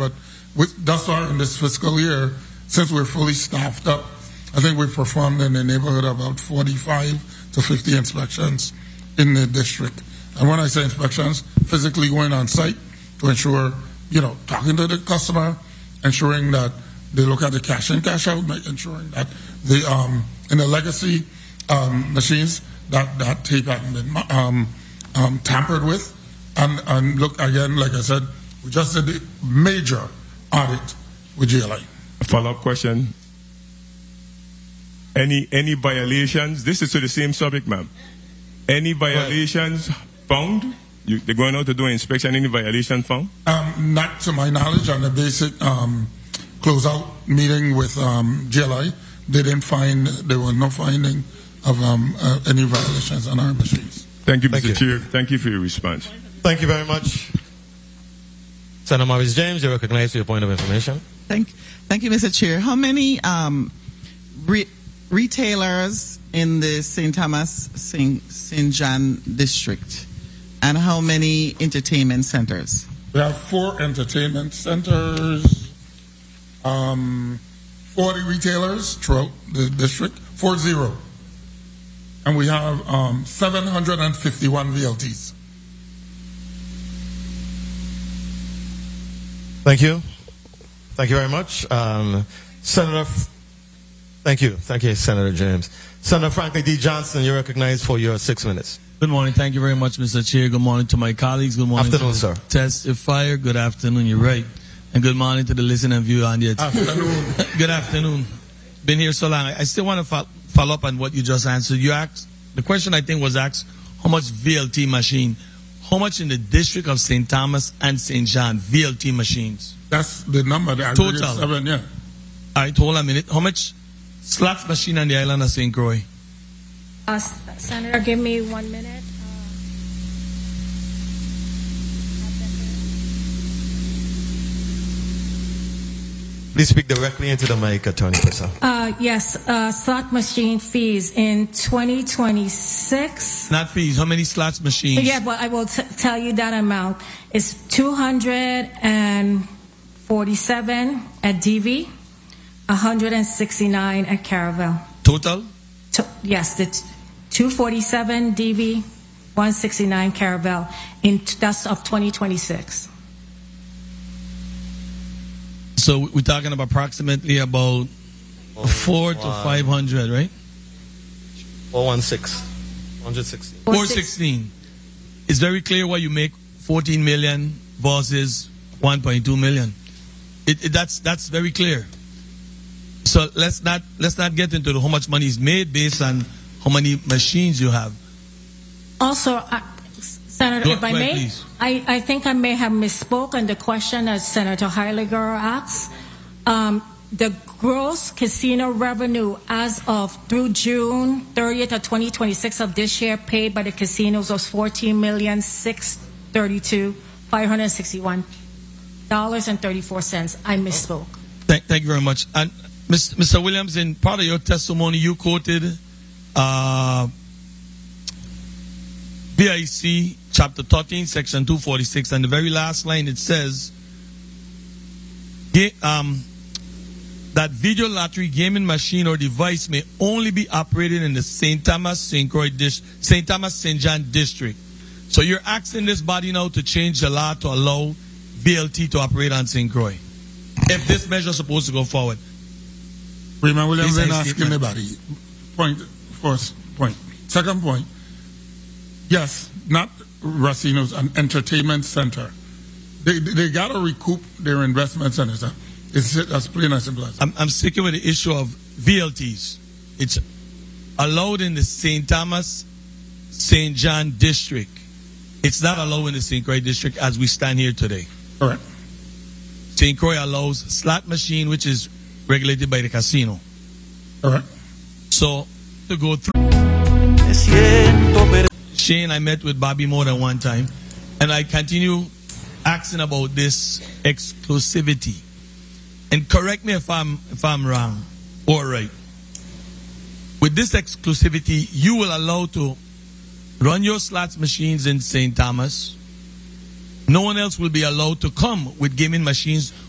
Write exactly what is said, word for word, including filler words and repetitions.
but with, thus far in this fiscal year, since we're fully staffed up, I think we've performed in the neighborhood of about forty-five to fifty inspections in the district. And when I say inspections, physically going on site to ensure, you know, talking to the customer, ensuring that they look at the cash in, cash out, ensuring that the um, in the legacy um, machines that that tape hadn't been um, um, tampered with, and and look again, like I said, we just did a major audit with G L I. Follow-up question. Any any violations? This is to the same subject, ma'am. Any violations right. found? You, they're going out to do an inspection. Any violation found? Um, not to my knowledge. On the basic um, closeout meeting with um, G L I, they didn't find, there was no finding of um, uh, any violations on our machines. Thank you, Mister Thank you. Chair. Thank you for your response. Thank you very much. Senator Maurice James, you recognize your point of information. Thank, thank you, Mister Chair. How many um, re- retailers in the Saint Thomas Saint John district, and how many entertainment centers? We have four entertainment centers, um, forty retailers throughout the district, four zero, and we have um, seven hundred fifty-one V L Ts. Thank you. Thank you very much. Um, Senator, F- thank you. Thank you, Senator James. Senator Franklin D. Johnson, you're recognized for your six minutes. Good morning. Thank you very much, Mister Chair. Good morning to my colleagues. Good morning afternoon, to sir. Testifier. Good afternoon. You're right. And good morning to the listener and viewer on the afternoon. Good afternoon. Been here so long. I still want to fo- follow up on what you just answered. You asked, the question I think was asked, how much V L T machine? How much in the district of Saint Thomas and Saint John V L T machines? That's the number. The Total. Seven, yeah. All right, hold on a minute. How much slots machine on the island of Saint Croix? Uh, Senator, give me one minute. Please speak directly into the mic, Attorney Purcell. Uh, yes, uh, slot machine fees in twenty twenty-six. Not fees. How many slots machines? Yeah, but I will t- tell you that amount. It's two hundred forty-seven at D V, one hundred sixty-nine at Caravel. Total? To- yes, the t- two forty-seven D V, one sixty-nine Caravel. In t- that's of twenty twenty-six. So we're talking about approximately about oh, four one. to five hundred, right? four one six. one sixteen. four sixteen. It's very clear why you make fourteen million versus one point two million. It, it, that's that's very clear. So let's not let's not get into the, how much money is made based on how many machines you have. Also, uh, Senator, Go, if I go may, ahead, please. I, I think I may have misspoke on the question as Senator Heiliger asked. Um, the gross casino revenue as of through June thirtieth of twenty twenty-six of this year paid by the casinos was fourteen million six hundred thirty-two thousand five hundred sixty-one dollars and thirty-four cents. I misspoke. Thank, thank you very much. And Mister Williams, in part of your testimony, you quoted uh, V I C chapter thirteen, section two forty-six, and the very last line it says um, that video lottery gaming machine or device may only be operated in the Saint Thomas Saint Croix dis- Saint Thomas Saint John district. So you're asking this body now to change the law to allow V L T to operate on Saint Croix. If this measure is supposed to go forward. Raymond Williams didn't ask anybody. Point, first point. Second point. Yes, not Racino's, an entertainment center. They they got to recoup their investments in it. It's as plain as simple as. I'm, I'm sticking with the issue of V L Ts. It's allowed in the Saint Thomas, Saint John district. It's not allowed in the Saint Croix district as we stand here today. Correct. Saint Croix allows slot machine, which is regulated by the casino. Correct. So to go through. Shane, I met with Bobby more than one time, and I continue asking about this exclusivity. And correct me if I'm if I'm wrong or right. With this exclusivity, you will allow to run your slots machines in Saint Thomas. No one else will be allowed to come with gaming machines